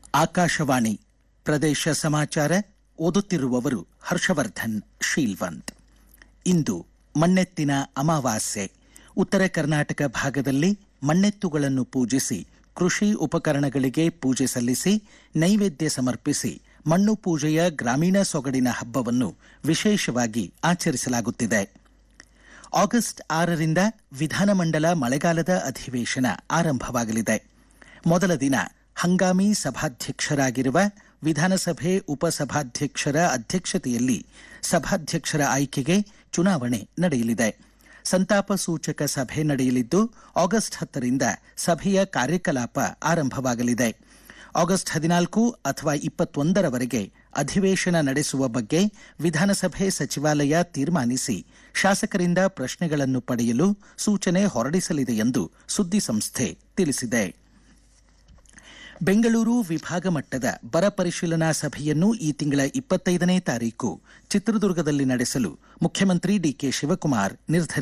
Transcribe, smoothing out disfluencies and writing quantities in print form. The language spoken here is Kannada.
ಆಕಾಶವಾಣಿ ಪ್ರದೇಶ ಸಮಾಚಾರ ಓದುತ್ತಿರುವವರು ಹರ್ಷವರ್ಧನ್ ಶೀಲ್ವಂತ್. ಇಂದು ಮಣ್ಣೆತ್ತಿನ ಅಮಾವಾಸ್ಯೆ. ಉತ್ತರ ಕರ್ನಾಟಕ ಭಾಗದಲ್ಲಿ ಮಣ್ಣೆತ್ತುಗಳನ್ನು ಪೂಜಿಸಿ ಕೃಷಿ ಉಪಕರಣಗಳಿಗೆ ಪೂಜೆ ಸಲ್ಲಿಸಿ ನೈವೇದ್ಯ ಸಮರ್ಪಿಸಿ ಮಣ್ಣು ಪೂಜೆಯ ಗ್ರಾಮೀಣ ಸೊಗಡಿನ ಹಬ್ಬವನ್ನು ವಿಶೇಷವಾಗಿ ಆಚರಿಸಲಾಗುತ್ತಿದೆ. ಆಗಸ್ಟ್ 6ರಿಂದ ವಿಧಾನಮಂಡಲ ಮಳೆಗಾಲದ ಅಧಿವೇಶನ ಆರಂಭವಾಗಲಿದೆ. ಮೊದಲ ದಿನ ಹಂಗಾಮಿ ಸಭಾಧ್ಯಕ್ಷರಾಗಿರುವ ವಿಧಾನಸಭೆ ಉಪಸಭಾಧ್ಯಕ್ಷರ ಅಧ್ಯಕ್ಷತೆಯಲ್ಲಿ ಸಭಾಧ್ಯಕ್ಷರ ಆಯ್ಕೆಗೆ ಚುನಾವಣೆ ನಡೆಯಲಿದೆ. ಸಂತಾಪ ಸೂಚಕ ಸಭೆ ನಡೆಯಲಿದ್ದು ಆಗಸ್ಟ್ 10ರಿಂದ ಸಭೆಯ ಕಾರ್ಯಕಲಾಪ ಆರಂಭವಾಗಲಿದೆ. ಆಗಸ್ಟ್ 14 ಅಥವಾ 21ರವರೆಗೆ ಅಧಿವೇಶನ ನಡೆಸುವ ಬಗ್ಗೆ ವಿಧಾನಸಭೆ ಸಚಿವಾಲಯ ತೀರ್ಮಾನಿಸಿ ಶಾಸಕರಿಂದ ಪ್ರಶ್ನೆಗಳನ್ನು ಪಡೆಯಲು ಸೂಚನೆ ಹೊರಡಿಸಲಿದೆ ಎಂದು ಸುದ್ದಿಸಂಸ್ಥೆ ತಿಳಿಸಿದೆ. ಬೆಂಗಳೂರು ವಿಭಾಗ ಮಟ್ಟದ ಬರ ಪರಿಶೀಲನಾ ಸಭೆಯನ್ನು ಈ ತಿಂಗಳ 25ನೇ ತಾರೀಕು ಚಿತ್ರದುರ್ಗದಲ್ಲಿ ನಡೆಸಲು ಮುಖ್ಯಮಂತ್ರಿ ಡಿಕೆ ಶಿವಕುಮಾರ್ ನಿರ್ಧರಿಸಿದ್ದಾರೆ.